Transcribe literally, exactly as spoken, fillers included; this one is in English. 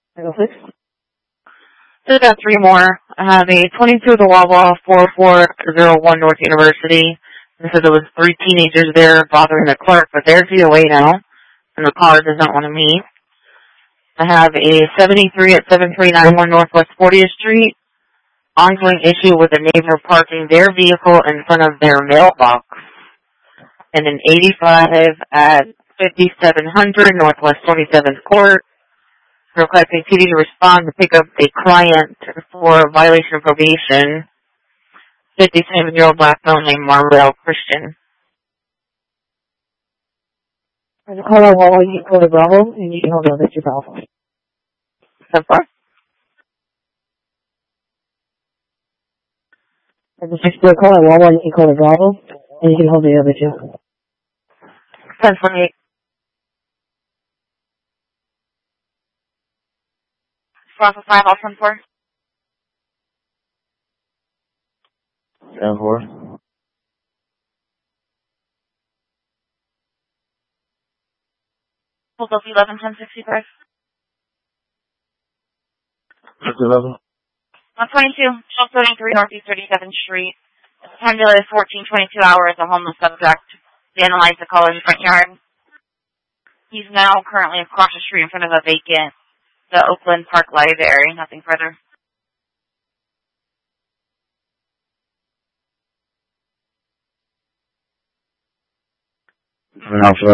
Go six. Just got three more. I have a twenty-two the Wawa, four four zero one North University. It says there was three teenagers there bothering the clerk, but they're G O A now, and the car does not want to meet. I have a seventy-three at seven three nine one Northwest fortieth Street. Ongoing issue with a neighbor parking their vehicle in front of their mailbox. And an eighty-five at fifty-seven hundred Northwest twenty-seventh Court. Requesting P D to respond to pick up a client for violation of probation. fifty-seven-year-old black male named Marvell Christian. As a caller, Wawa, you can call the Bravo, and you can hold on to your Bravo. So far? As a six-four caller, Wawa, you can call the Bravo, and you can hold the other two. ten twenty-eight. Bravo five, all ten four. ten four. Hold up eleven ten sixty-five. six eleven. one twenty-two, twelve thirty-three Northeast thirty-seventh Street. Time delay is fourteen twenty-two hours. A homeless subject vandalized the college front yard. He's now currently across the street in front of a vacant, the Oakland Park Library. Nothing further. Alpha